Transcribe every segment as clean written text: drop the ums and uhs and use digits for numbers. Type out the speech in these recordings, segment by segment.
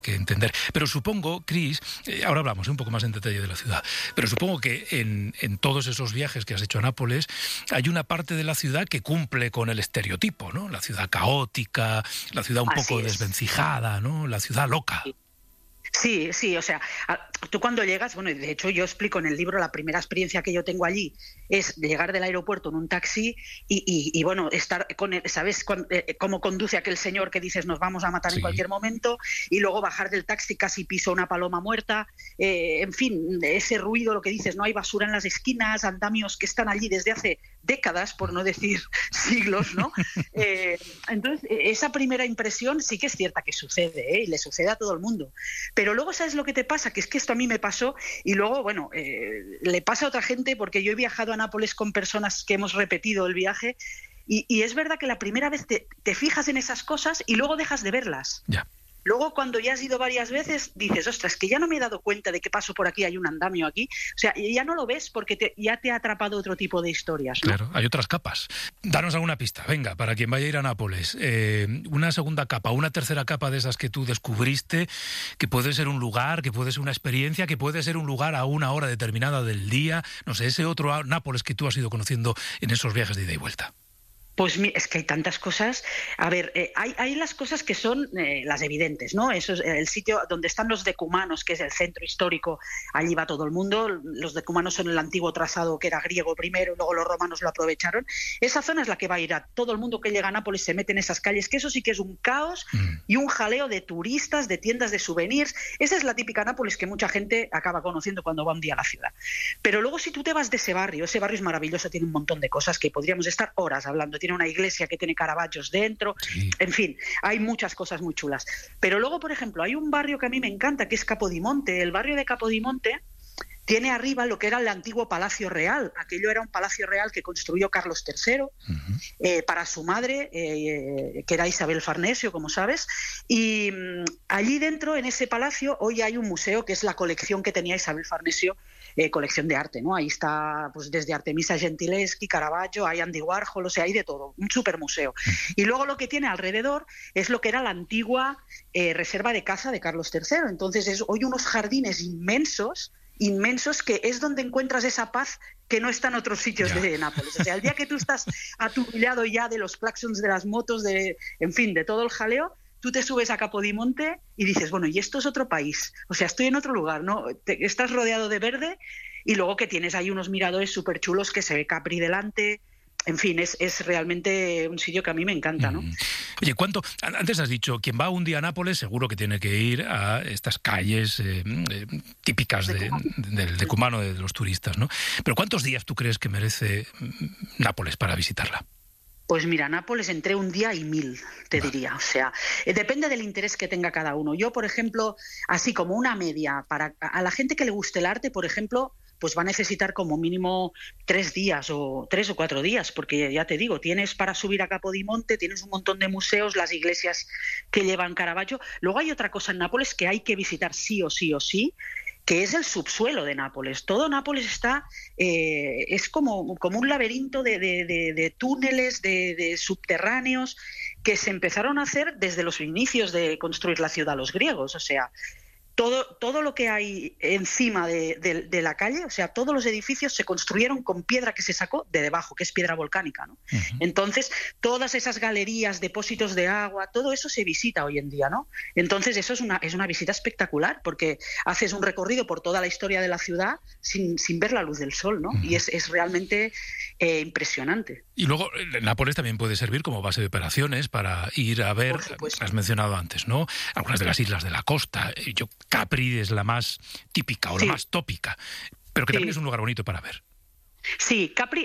que entender. Pero supongo, Chris, ahora hablamos un poco más en detalle de la ciudad, pero supongo que en todos esos viajes que has hecho a Nápoles hay una parte de la ciudad que cumple con el estereotipo, ¿no? La ciudad caótica, la ciudad un poco desvencijada, ¿no? La ciudad loca. Sí, sí, o sea, tú cuando llegas, bueno, de hecho yo explico en el libro la primera experiencia que yo tengo allí es llegar del aeropuerto en un taxi y bueno, estar con él, ¿sabes? Cómo conduce aquel señor que dices nos vamos a matar en cualquier momento, y luego bajar del taxi, casi piso una paloma muerta, en fin, ese ruido, lo que dices, no hay basura en las esquinas, andamios que están allí desde hace décadas, por no decir siglos, ¿no? Entonces, esa primera impresión sí que es cierta que sucede, y le sucede a todo el mundo. Pero luego, ¿sabes lo que te pasa? Que es que esto a mí me pasó y luego, bueno, le pasa a otra gente, porque yo he viajado a Nápoles con personas que hemos repetido el viaje y es verdad que la primera vez te fijas en esas cosas y luego dejas de verlas. Ya. Luego, cuando ya has ido varias veces, dices, ostras, que ya no me he dado cuenta de que paso por aquí, hay un andamio aquí. O sea, ya no lo ves porque ya te ha atrapado otro tipo de historias, ¿no? Claro, hay otras capas. Danos alguna pista, venga, para quien vaya a ir a Nápoles. Una segunda capa, una tercera capa de esas que tú descubriste, que puede ser un lugar, que puede ser una experiencia, que puede ser un lugar a una hora determinada del día. No sé, ese otro Nápoles que tú has ido conociendo en esos viajes de ida y vuelta. Pues es que hay tantas cosas. A ver, hay las cosas que son las evidentes, ¿no? Eso es el sitio donde están los decumanos, que es el centro histórico. Allí va todo el mundo. Los decumanos son el antiguo trazado que era griego primero, luego los romanos lo aprovecharon. Esa zona es la que va a ir a todo el mundo que llega a Nápoles, se mete en esas calles, que eso sí que es un caos y un jaleo de turistas, de tiendas de souvenirs. Esa es la típica Nápoles que mucha gente acaba conociendo cuando va un día a la ciudad. Pero luego, si tú te vas de ese barrio es maravilloso, tiene un montón de cosas que podríamos estar horas hablando. Tiene una iglesia que tiene Caravaggios dentro, en fin, hay muchas cosas muy chulas. Pero luego, por ejemplo, hay un barrio que a mí me encanta, que es Capodimonte. El barrio de Capodimonte tiene arriba lo que era el antiguo Palacio Real. Aquello era un palacio real que construyó Carlos III para su madre, que era Isabel Farnesio, como sabes. Y allí dentro, en ese palacio, hoy hay un museo que es la colección que tenía Isabel Farnesio, colección de arte, ¿no? Ahí está, pues, desde Artemisa Gentileschi, Caravaggio, hay Andy Warhol, o sea, hay de todo, un supermuseo. Y luego lo que tiene alrededor es lo que era la antigua reserva de caza de Carlos III. Entonces es hoy unos jardines inmensos, que es donde encuentras esa paz que no está en otros sitios de Nápoles. O sea, el día que tú estás aturdillado ya de los claxons de las motos, en fin, de todo el jaleo, tú te subes a Capodimonte y dices, bueno, y esto es otro país, o sea, estoy en otro lugar, ¿no? Estás rodeado de verde y luego que tienes ahí unos miradores súper chulos que se ve Capri delante. En fin, es realmente un sitio que a mí me encanta, ¿no? Oye, antes has dicho, quien va un día a Nápoles seguro que tiene que ir a estas calles típicas del decumano de los turistas, ¿no? Pero ¿cuántos días tú crees que merece Nápoles para visitarla? Pues mira, Nápoles entre un día y 1000, te diría. O sea, depende del interés que tenga cada uno. Yo, por ejemplo, así como una media, a la gente que le guste el arte, por ejemplo, pues va a necesitar como mínimo 3 días o 3 o 4 días, porque ya te digo, tienes para subir a Capodimonte, tienes un montón de museos, las iglesias que llevan Caravaggio. Luego hay otra cosa en Nápoles que hay que visitar sí o sí o sí, que es el subsuelo de Nápoles. Todo Nápoles está, es como un laberinto de túneles, de subterráneos, que se empezaron a hacer desde los inicios de construir la ciudad los griegos. O sea, todo lo que hay encima de la calle, o sea, todos los edificios se construyeron con piedra que se sacó de debajo, que es piedra volcánica, ¿no? Entonces, todas esas galerías, depósitos de agua, todo eso se visita hoy en día, ¿no? Entonces, eso es una visita espectacular, porque haces un recorrido por toda la historia de la ciudad sin ver la luz del sol, ¿no? Y es realmente impresionante. Y luego, Nápoles también puede servir como base de operaciones para ir a ver, has mencionado antes, ¿no? Algunas de las islas de la costa. Capri es la más típica o la más tópica, pero que también es un lugar bonito para ver. Sí, Capri,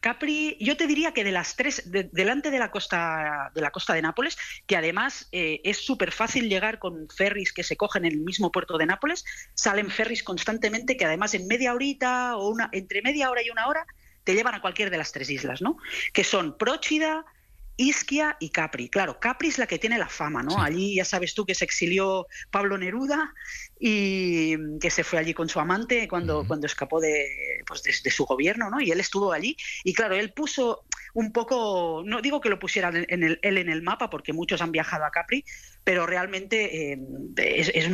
yo te diría que de las tres, delante de la costa de Nápoles, que además es súper fácil llegar con ferries que se cogen en el mismo puerto de Nápoles, salen ferries constantemente que además en media horita entre media hora y una hora te llevan a cualquier de las 3 islas, ¿no? Que son Próchida, Ischia y Capri. Claro, Capri es la que tiene la fama, ¿no? Sí. Allí ya sabes tú que se exilió Pablo Neruda y que se fue allí con su amante cuando escapó pues de su gobierno, ¿no? Y él estuvo allí y claro, él puso un poco, no digo que lo pusiera él en el mapa porque muchos han viajado a Capri, pero realmente es